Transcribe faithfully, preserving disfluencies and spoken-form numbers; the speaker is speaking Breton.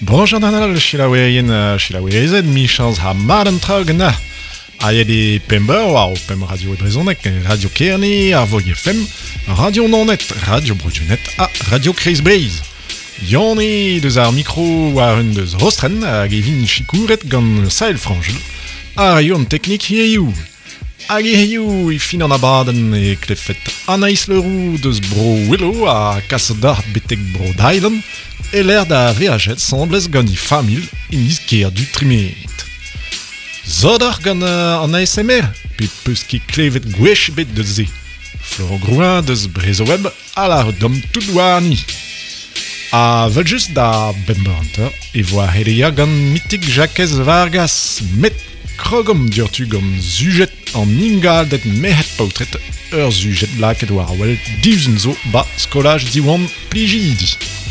Bonjour Nanal, Chilaweyen, Chilaweyen, Michans ha Madan Tragna. Aïe Pember, wow, Pem Radio Ebrezonek, Radio Kearney, Arvoy F M, Radio Nonet, Radio Brodunet, a Radio Chris Breeze. Yoni deus ar micro war un deus rostren hag evin chikouret gant Sael Frangel, a rayon teknik hieiou. Hag hieiou e fin an abaden e klefet Anaïs Leroux deus bro Willow a kassadar betek bro d'Island, e l'air da veajet semblez gant i famil in isker du trimet. Zodar gant uh, an A S M R, pe peus ket klevet gwech bet de ze. Floro Grouin deus brezo web a la redom tout douani. A vel just da Bember Hunter e voa helia gant mitik Jacques Vargas, met krogom diortu gom zujet an ingal det mehet pautret ur zujet laket war wel divusen zo ba skolaj diwan plijidi.